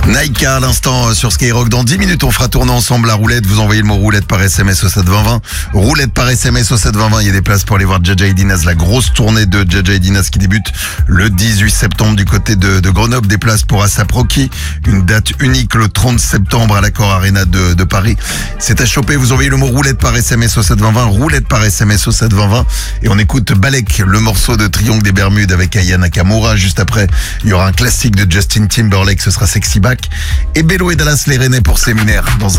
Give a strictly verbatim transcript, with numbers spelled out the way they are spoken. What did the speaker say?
Naïka à l'instant sur Skyrock. Dans dix minutes, on fera tourner ensemble la roulette. Vous envoyez le mot roulette par S M S au sept vingt vingt. Roulette par S M S au sept vingt vingt. Il y a des places pour aller voir Jaja et Dinaz, la grosse tournée de Jaja et Dinaz qui débute le dix-huit septembre du côté de, de Grenoble. Des places pour Asap Rocky. Une date unique le trente septembre à l'Accor Arena de, de Paris. C'est à choper. Vous envoyez le mot roulette par S M S au sept vingt vingt. Roulette par S M S au sept vingt vingt. Et on écoute Balek, le morceau de Triangle des Bermudes avec Aya Nakamura. Juste après, il y aura un classique de Justin Timberlake. Ce sera Sexy Back. Et Bello et Dallas les Rennais pour Séminaire dans un